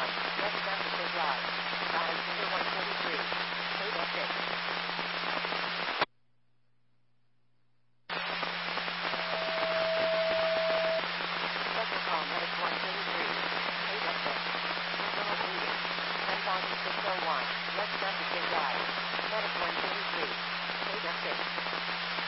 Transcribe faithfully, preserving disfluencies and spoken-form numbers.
one, West Jefferson Drive. Valley Timber one thirty-three. Eight F six. Special call Medic one thirty-three. Eight F six. Internal bleeding. ten thousand six oh one, West Jefferson Drive. Medic one thirty-three. Eight F six.